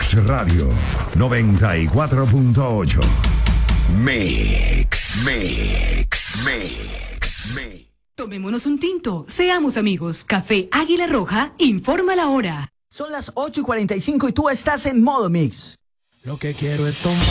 Fox Radio 94.8. Mix. Tomémonos un tinto, seamos amigos. Café Águila Roja informa la hora. Son las 8:45 y tú estás en modo mix. Lo que quiero es tomar.